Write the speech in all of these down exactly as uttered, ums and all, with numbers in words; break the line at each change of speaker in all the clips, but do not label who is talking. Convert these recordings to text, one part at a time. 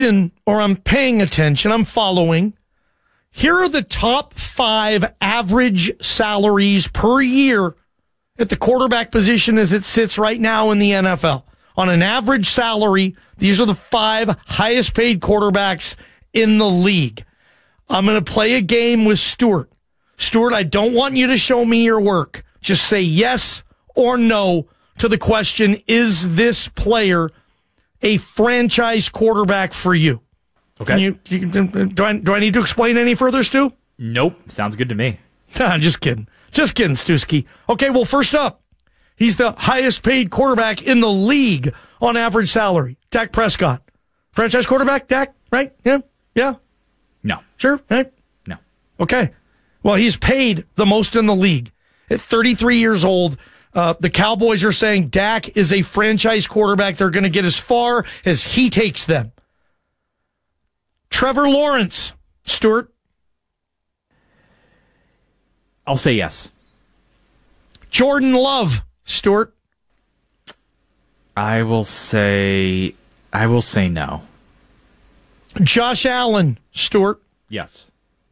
or I'm paying attention, I'm following. Here are the top five average salaries per year at the quarterback position as it sits right now in the N F L. On an average salary, these are the five highest paid quarterbacks in the league. I'm going to play a game with Stuart. Stuart, I don't want you to show me your work. Just say yes or no to the question, is this player a franchise quarterback for you?
Okay.
Can you, you, do, I, do I need to explain any further, Stu?
Nope. Sounds good to me.
I'm just kidding. Just kidding, Stuski. Okay, well, first up, he's the highest paid quarterback in the league on average salary. Dak Prescott. Franchise quarterback, Dak, right? Yeah? Yeah?
No.
Sure? Right?
No.
Okay. Well, he's paid the most in the league. At thirty-three years old, uh, the Cowboys are saying Dak is a franchise quarterback. They're going to get as far as he takes them. Trevor Lawrence. Stuart?
I'll say yes.
Jordan Love. Stuart?
I will say, I will say no.
Josh Allen. Stuart?
Yes.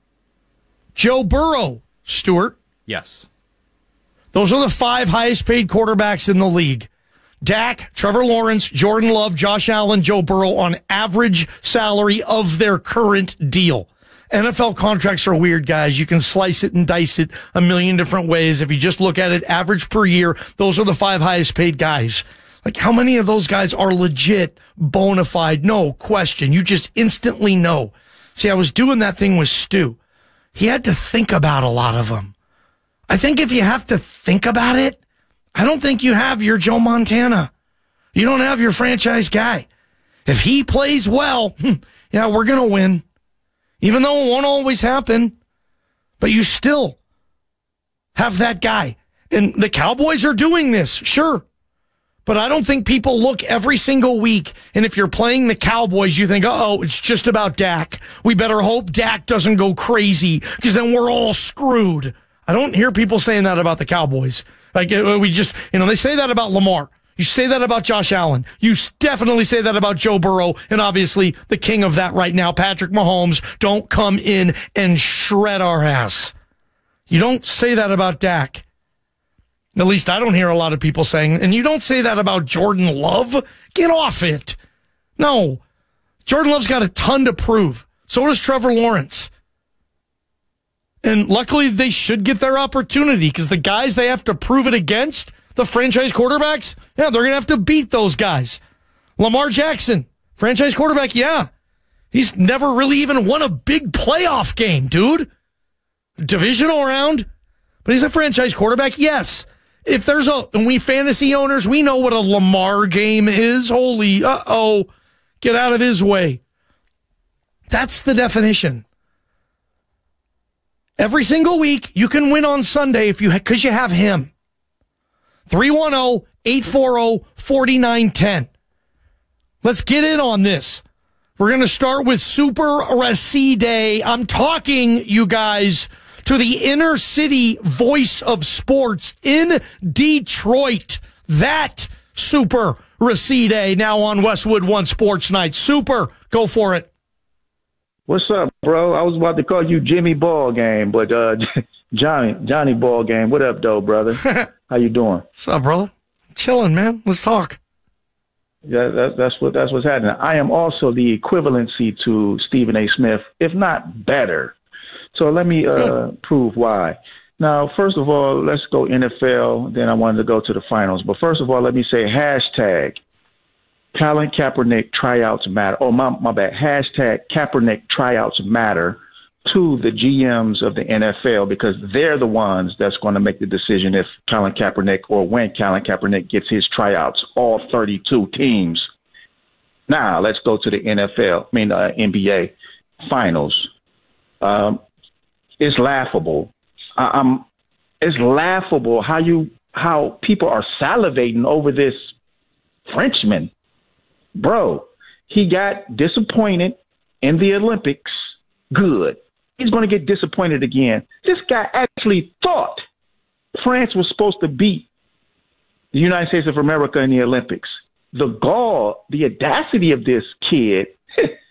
Joe Burrow. Stuart?
Yes.
Those are the five highest paid quarterbacks in the league. Dak, Trevor Lawrence, Jordan Love, Josh Allen, Joe Burrow on average salary of their current deal. N F L contracts are weird, guys. You can slice it and dice it a million different ways. If you just look at it average per year, those are the five highest paid guys. Like, how many of those guys are legit, bona fide? No question. You just instantly know. See, I was doing that thing with Stu. He had to think about a lot of them. I think if you have to think about it, I don't think you have your Joe Montana. You don't have your franchise guy. If he plays well, yeah, we're going to win. Even though it won't always happen. But you still have that guy. And the Cowboys are doing this, sure. But I don't think people look every single week, and if you're playing the Cowboys, you think, uh-oh, it's just about Dak. We better hope Dak doesn't go crazy, because then we're all screwed. I don't hear people saying that about the Cowboys. Like, we just, you know, they say that about Lamar. You say that about Josh Allen. You definitely say that about Joe Burrow, and obviously the king of that right now, Patrick Mahomes. Don't come in and shred our ass. You don't say that about Dak. At least I don't hear a lot of people saying, and you don't say that about Jordan Love. Get off it. No. Jordan Love's got a ton to prove. So does Trevor Lawrence. And luckily they should get their opportunity, because the guys they have to prove it against, the franchise quarterbacks, yeah, they're going to have to beat those guys. Lamar Jackson, franchise quarterback, yeah. He's never really even won a big playoff game, dude. Divisional round. But he's a franchise quarterback, yes. If there's a, and we fantasy owners, we know what a Lamar game is. Holy, uh-oh, get out of his way. That's the definition. Every single week, you can win on Sunday if you, because you have him. three one zero, eight four zero, four nine one zero. Let's get in on this. We're going to start with Super Raside. I'm talking, you guys, to the inner city voice of sports in Detroit. That Super Raside, now on Westwood One Sports Night. Super, go for it.
What's up, bro? I was about to call you Jimmy Ball Game, but uh, Johnny Johnny Ball Game. What up, though, brother? How you doing?
What's up, brother? Chilling, man. Let's talk.
Yeah, that, that's what that's what's happening. I am also the equivalency to Stephen A. Smith, if not better. So let me uh, prove why. Now, first of all, let's go N F L. Then I wanted to go to the finals. But first of all, let me say hashtag Colin Kaepernick tryouts matter. Oh, my, my bad. Hashtag Kaepernick tryouts matter to the G Ms of the N F L, because they're the ones that's going to make the decision if Colin Kaepernick, or when Colin Kaepernick gets his tryouts, all thirty-two teams. Now, let's go to the N F L, I mean, uh, N B A finals. Um, it's laughable. I, I'm, it's laughable how you how people are salivating over this Frenchman. Bro, he got disappointed in the Olympics. Good. He's going to get disappointed again. This guy actually thought France was supposed to beat the United States of America in the Olympics. The gall, the audacity of this kid